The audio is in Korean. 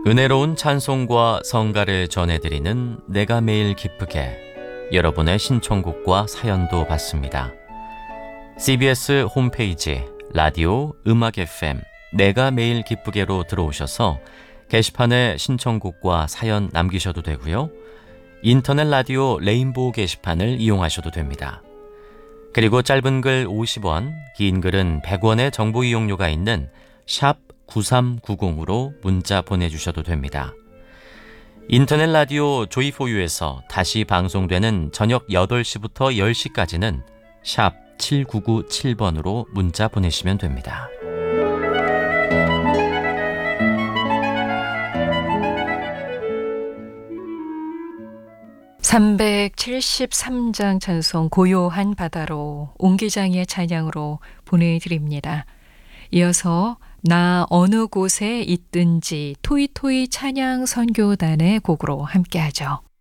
은혜로운 찬송과 성가를 전해드리는 내가 매일 기쁘게, 여러분의 신청곡과 사연도 받습니다. CBS 홈페이지 라디오 음악 FM 내가 매일 기쁘게로 들어오셔서 게시판에 신청곡과 사연 남기셔도 되고요. 인터넷 라디오 레인보우 게시판을 이용하셔도 됩니다. 그리고 짧은 글 50원, 긴 글은 100원의 정보 이용료가 있는 샵 9390으로 문자 보내주셔도 됩니다. 인터넷 라디오 조이포유에서 다시 방송되는 저녁 8시부터 10시까지는 샵 7997번으로 문자 보내시면 됩니다. (373장) 찬송 고요한 바다로 옹기장의 찬양으로 보내드립니다. 이어서 나 어느 곳에 있든지 토이토이 찬양 선교단의 곡으로 함께하죠.